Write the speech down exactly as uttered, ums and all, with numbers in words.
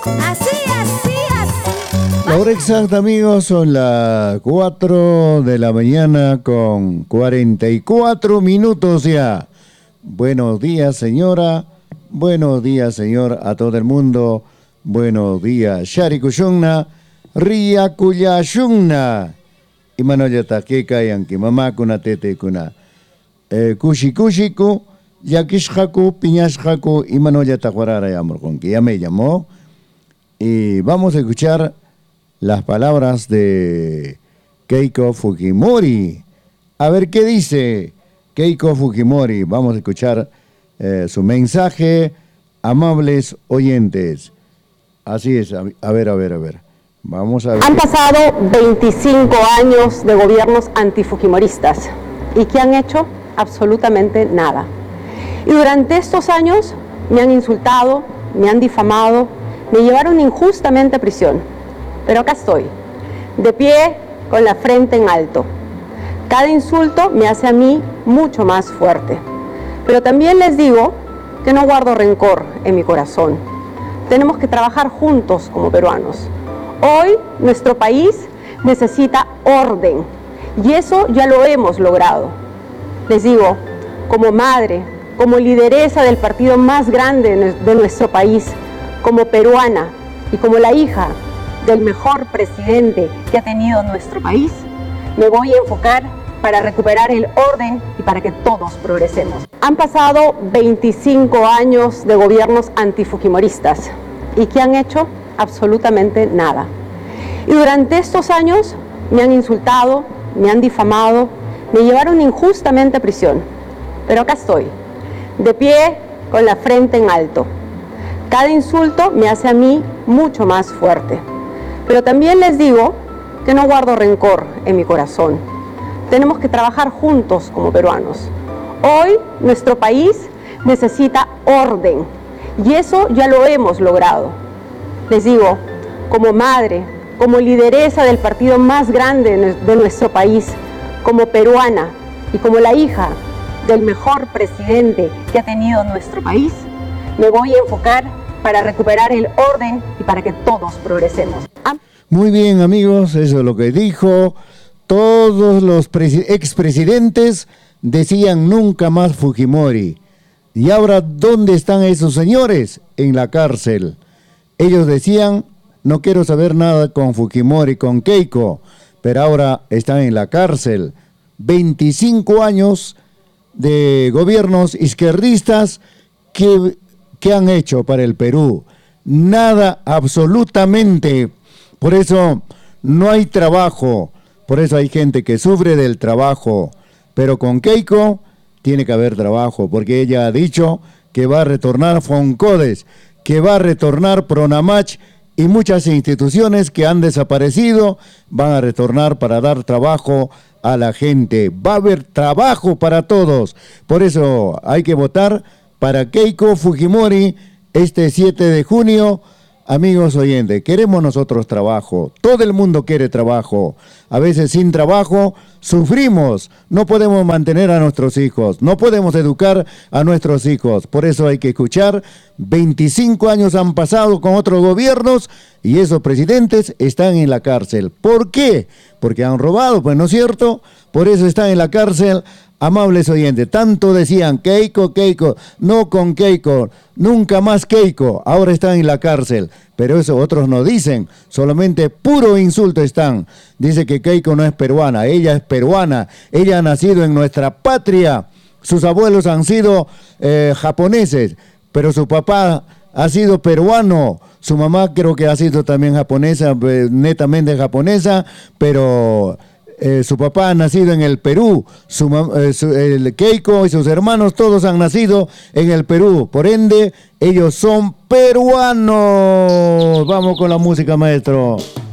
Así, así, así. La hora exacta, amigos, son las cuatro de la mañana con cuarenta y cuatro minutos ya. Buenos días, señora. Buenos días, señor, a todo el mundo. Buenos días, Shari Kushunna, Ria Kuyashunna. Y Manoya Takeka, Yanki Mamá, Kuna Tete, Kuna. Kushi Kushiku, Yakishhaku, Piñashhaku, y Manoya Tahuarara Yamor, con que ya me llamó. Y vamos a escuchar las palabras de Keiko Fujimori. A ver qué dice Keiko Fujimori. Vamos a escuchar eh, su mensaje, amables oyentes. Así es, a, a ver, a ver, a ver. Vamos a ver. Han pasado veinticinco años de gobiernos antifujimoristas. ¿Y qué han hecho? Absolutamente nada. Y durante estos años me han insultado, me han difamado, me llevaron injustamente a prisión. Pero acá estoy, de pie, con la frente en alto. Cada insulto me hace a mí mucho más fuerte. Pero también les digo que no guardo rencor en mi corazón. Tenemos que trabajar juntos como peruanos. Hoy nuestro país necesita orden y eso ya lo hemos logrado. Les digo, como madre, como lideresa del partido más grande de nuestro país, como peruana y como la hija del mejor presidente que ha tenido nuestro país, me voy a enfocar para recuperar el orden y para que todos progresemos. Han pasado veinticinco años de gobiernos antifujimoristas. ¿Y qué han hecho? Absolutamente nada. Y durante estos años me han insultado, me han difamado, me llevaron injustamente a prisión. Pero acá estoy, de pie, con la frente en alto. Cada insulto me hace a mí mucho más fuerte. Pero también les digo que no guardo rencor en mi corazón. Tenemos que trabajar juntos como peruanos. Hoy nuestro país necesita orden y eso ya lo hemos logrado. Les digo, como madre, como lideresa del partido más grande de nuestro país, como peruana y como la hija del mejor presidente que ha tenido nuestro país, me voy a enfocar para recuperar el orden y para que todos progresemos. Muy bien, amigos, eso es lo que dijo. Todos los expresidentes decían nunca más Fujimori. Y ahora, ¿dónde están esos señores? En la cárcel. Ellos decían, no quiero saber nada con Fujimori, con Keiko, pero ahora están en la cárcel. veinticinco años de gobiernos izquierdistas que, que han hecho para el Perú. Nada, absolutamente. Por eso no hay trabajo. Por eso hay gente que sufre del trabajo, pero con Keiko tiene que haber trabajo, porque ella ha dicho que va a retornar Foncodes, que va a retornar Pronamach y muchas instituciones que han desaparecido van a retornar para dar trabajo a la gente. Va a haber trabajo para todos. Por eso hay que votar para Keiko Fujimori este siete de junio. Amigos oyentes, queremos nosotros trabajo, todo el mundo quiere trabajo, a veces sin trabajo sufrimos, no podemos mantener a nuestros hijos, no podemos educar a nuestros hijos, por eso hay que escuchar, veinticinco años han pasado con otros gobiernos y esos presidentes están en la cárcel. ¿Por qué? Porque han robado, pues no es cierto, por eso están en la cárcel. Amables oyentes, tanto decían Keiko, Keiko, no con Keiko, nunca más Keiko, ahora están en la cárcel, pero eso otros no dicen, solamente puro insulto están. Dice que Keiko no es peruana, ella es peruana, ella ha nacido en nuestra patria, sus abuelos han sido eh, japoneses, pero su papá ha sido peruano, su mamá creo que ha sido también japonesa, eh, netamente japonesa, pero... Eh, su papá ha nacido en el Perú, su, eh, su, el Keiko y sus hermanos todos han nacido en el Perú, por ende ellos son peruanos. Vamos con la música, maestro.